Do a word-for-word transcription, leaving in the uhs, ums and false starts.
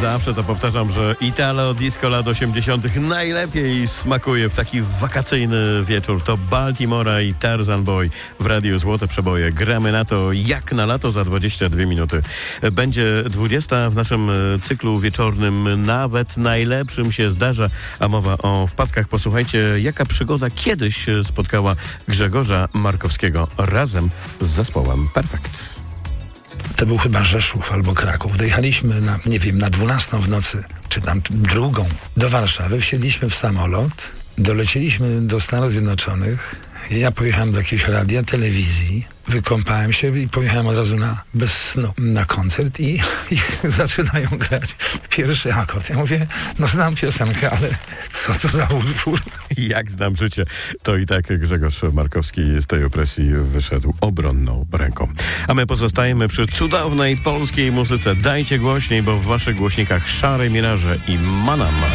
Zawsze to powtarzam, że Italo Disco lat osiemdziesiątych najlepiej smakuje w taki wakacyjny wieczór. To Baltimora i Tarzan Boy w Radiu Złote Przeboje. Gramy na to jak na lato za dwadzieścia dwie minuty. Będzie dwudziesta w naszym cyklu wieczornym. Nawet najlepszym się zdarza, a mowa o wpadkach. Posłuchajcie, jaka przygoda kiedyś spotkała Grzegorza Markowskiego razem z zespołem Perfekt. To był chyba Rzeszów albo Kraków. Dojechaliśmy na, nie wiem, na dwunastą w nocy, czy tam drugą, do Warszawy. Wsiedliśmy w samolot, dolecieliśmy do Stanów Zjednoczonych. Ja pojechałem do jakiejś radia, telewizji, wykąpałem się i pojechałem od razu na, bez snu na koncert i, i zaczynają grać pierwszy akord. Ja mówię, no znam piosenkę, ale co to za utwór? Jak znam życie, to i tak Grzegorz Markowski z tej opresji wyszedł obronną ręką. A my pozostajemy przy cudownej polskiej muzyce. Dajcie głośniej, bo w waszych głośnikach Szare Miraże i Manama.